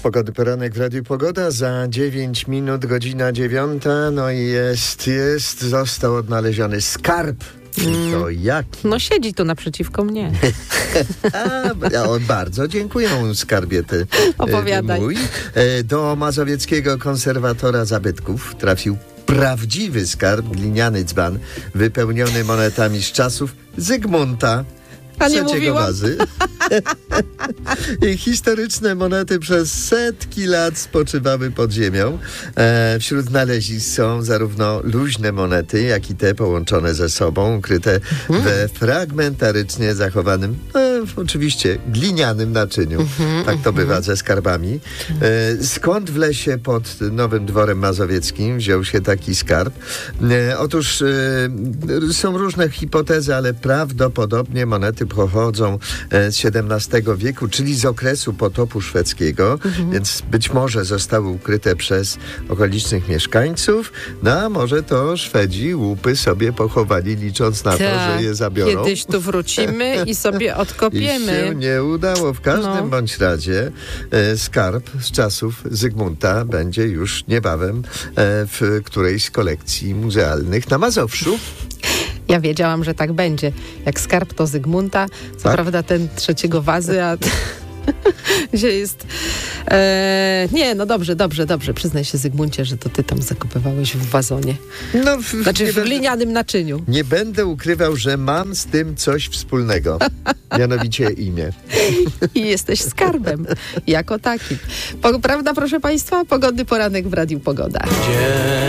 Pogody poranek w Radiu Pogoda. Za 9 minut, godzina 9. No i został odnaleziony skarb. To jaki? No siedzi tu naprzeciwko mnie. Bardzo dziękuję, skarbie ty. Opowiadaj. Mój. Do mazowieckiego konserwatora zabytków trafił prawdziwy skarb, gliniany dzban, wypełniony monetami z czasów Zygmunta III Wazy. Historyczne monety przez setki lat spoczywały pod ziemią. Wśród znalezisk są zarówno luźne monety, jak i te połączone ze sobą, ukryte we fragmentarycznie zachowanym, oczywiście glinianym naczyniu. Tak to bywa ze skarbami. Skąd w lesie pod Nowym Dworem Mazowieckim wziął się taki skarb? Otóż są różne hipotezy, ale prawdopodobnie monety pochodzą z XVII wieku, czyli z okresu potopu szwedzkiego, więc być może zostały ukryte przez okolicznych mieszkańców, no a może to Szwedzi łupy sobie pochowali, licząc na to, że je zabiorą. Kiedyś tu wrócimy i sobie odkopiemy. I się nie udało. W każdym bądź razie skarb z czasów Zygmunta będzie już niebawem w którejś z kolekcji muzealnych na Mazowszu. Ja wiedziałam, że tak będzie. Jak skarb to Zygmunta, co tak? prawda ten III Wazy, a gdzie jest... nie, no dobrze. Przyznaj się, Zygmuncie, że to ty tam zakopywałeś w wazonie. Znaczy w glinianym naczyniu. Nie będę ukrywał, że mam z tym coś wspólnego. Mianowicie imię. I jesteś skarbem. Jako taki. Prawda, proszę państwa? Pogodny poranek w Radiu Pogoda.